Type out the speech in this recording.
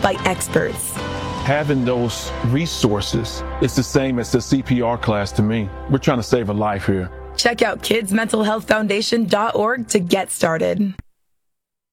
by experts. Having those resources is the same as the CPR class to me. We're trying to save a life here. Check out kidsmentalhealthfoundation.org to get started.